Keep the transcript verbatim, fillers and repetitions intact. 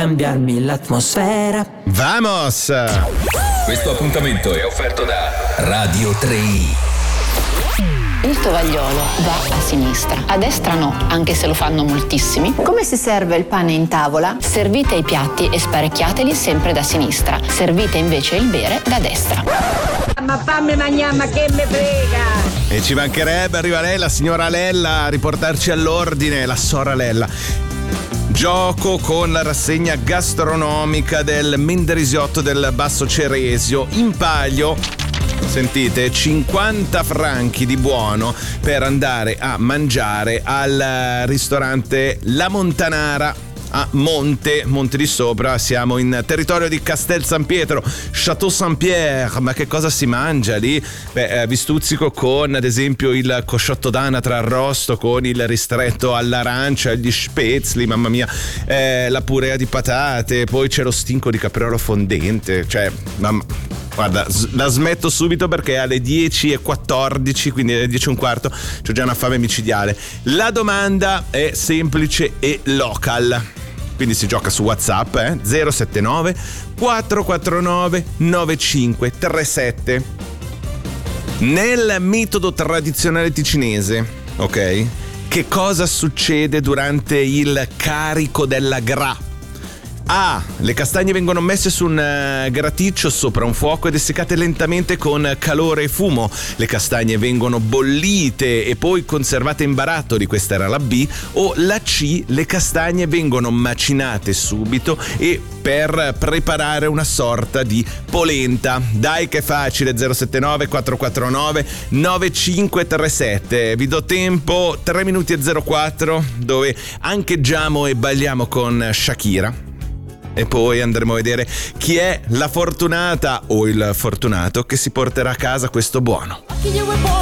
cambiarmi l'atmosfera. Vamos! Questo appuntamento è offerto da Radio tre i. Il tovagliolo va a sinistra, a destra no, anche se lo fanno moltissimi. Come si serve il pane in tavola? Servite i piatti e sparecchiateli sempre da sinistra, servite invece il bere da destra. Ma fammi mangiare, ma che me frega! E ci mancherebbe, arriva lei, la signora Lella, a riportarci all'ordine, la sora Lella. Gioco con la rassegna gastronomica del Mendrisiotto del Basso Ceresio. In palio, sentite, cinquanta franchi di buono per andare a mangiare al ristorante La Montanara a Monte, Monte di Sopra. Siamo in territorio di Castel San Pietro, Château Saint-Pierre. Ma che cosa si mangia lì? Beh, vi stuzzico con ad esempio il cosciotto d'anatra arrosto con il ristretto all'arancia, gli spätzli, mamma mia, eh, la purea di patate, poi c'è lo stinco di capriola fondente, cioè mamma. Guarda, la smetto subito perché alle dieci e quattordici, quindi alle dieci e un quarto, c'ho già una fame micidiale. La domanda è semplice e local. Quindi si gioca su WhatsApp, eh? zero sette nove quattro quattro nove nove cinque tre sette. Nel metodo tradizionale ticinese, ok? Che cosa succede durante il carico della gra? A. Le castagne vengono messe su un uh, graticcio sopra un fuoco ed essiccate lentamente con calore e fumo. Le castagne vengono bollite e poi conservate in barattoli. Questa era la B. O la C. Le castagne vengono macinate subito e per preparare una sorta di polenta. Dai che è facile, zero sette nove quattro quattro nove nove cinque tre sette. Vi do tempo, tre minuti e zero quattro, dove ancheggiamo e balliamo con Shakira. E poi andremo a vedere chi è la fortunata o il fortunato che si porterà a casa questo buono.